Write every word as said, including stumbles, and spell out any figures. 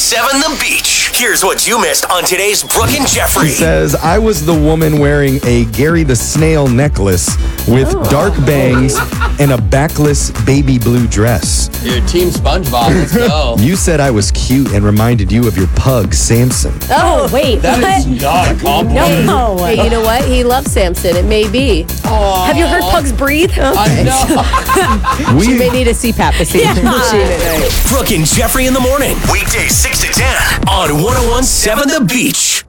seven The Beach. Here's what you missed on today's Brooke and Jeffrey. He says, I was the woman wearing a Gary the Snail necklace with Oh. dark bangs and a backless baby blue dress. Dude, Team SpongeBob, let's go. You said I was cute and reminded you of your pug, Samson. Oh, wait. That what? is not a compliment. No. Hey, you know what? He loves Samson. It may be. Have you heard pugs breathe? I know. She We may need a C PAP machine at night. Brooke and Jeffrey in the morning. Weekdays six to ten on one oh one seven The Beach.